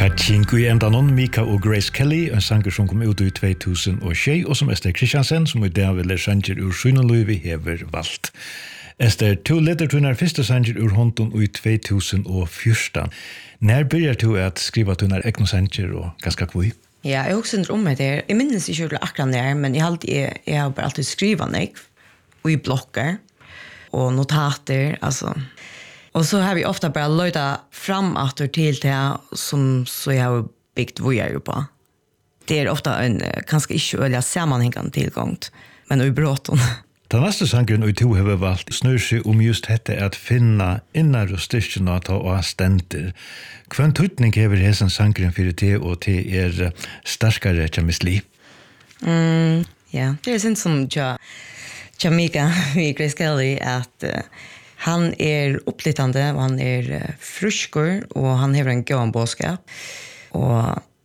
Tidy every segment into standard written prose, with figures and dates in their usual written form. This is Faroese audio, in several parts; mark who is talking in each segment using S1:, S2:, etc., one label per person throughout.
S1: Kachinko i enda non Mika og Grace Kelly, en sanger som kom ut i 2006, og som Esther Christiansen, som i dag vil sanger ur Synaløyvi hever valgt. Esther, to leder til første sanger ur hånden i 2014. Når begynner du at skrive til egne sanger og ganske kvøy?
S2: Ja, jeg har også synder om meg det. Jeg minnes ikke akkurat nær, men jeg har bare alltid skrivet meg, og i blokker, og notater, altså. Og så har vi ofta bara löjda fram att till det som så jag har byggt vojar på. Det är ofta en ganska inte öliga sammanhängande tillgång, men i bråton.
S1: Den nästa sangen och to har valt snur sig om just detta att finna innar och styrken att ha ständer. Kvön tutning hever hesen sangen för det och till starkare än misli.
S2: Ja, det är synd som Jamaica i Grace Kelly att han upplyttande och han fruskor och han har en god bådskap. Och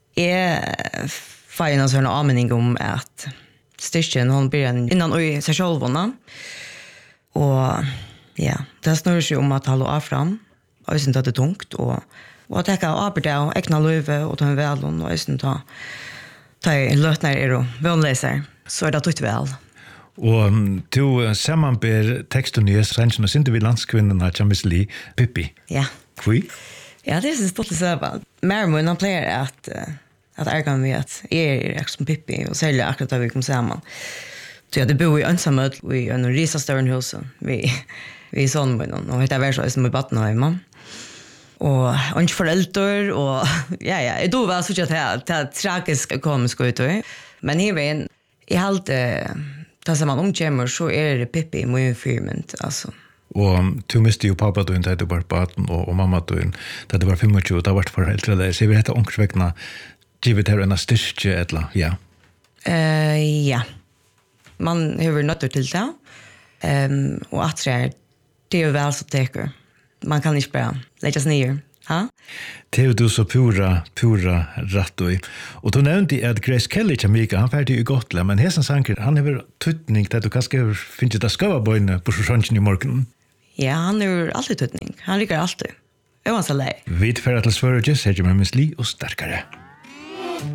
S2: får en sån anmening om att styrken hon blir innan och sig själv. Och ja, det snurrar sig om att hålla av fram. Och sen tar det tungt och att täcka arbete och ägna löve och ta en väl och sen ta lötnar och vänläsare. Så det tyckte väl.
S1: Og du sammanber teksten i sangen og synte vi landskvinnen av Chamisli, Pippi.
S2: Ja.
S1: Hvor?
S2: Ja, det är så stort. Märmon han plejer att ärga med att som Pippi och sälja akkurat där vi kom samman. Så jag bor i ensamhet i en risa större hus. Vi sån med någon och det var så som i Battenheim. Och inte föräldrar och ja, då var så att det tragiska komiskt ut. Men här jag hade så man omkjemmer, så det Pippi mye firment, altså.
S1: Og du miste jo pappa du da du var baden, og mamma du da du var 25, da var foreldre deg. Så jeg vil hette omkring givet her en styrke, eller, ja?
S2: Ja. Man har nødt til det. Og at det jo vel så teker. Man kan ikke bare legge seg ned. Ha?
S1: Det er du så pura rett og du nevnte at Grace Kelly Jamaica, han ferdig i Gotland, men hesen sanger, han har tøtning til at du kanskje finner det skavabøyne på sjøsjongen i morgen.
S2: Ja, han har alltid tøtning. Han liker alltid. Det var så lei.
S1: Vi tferder til Sverige, sier jeg med Miss Li og sterkere.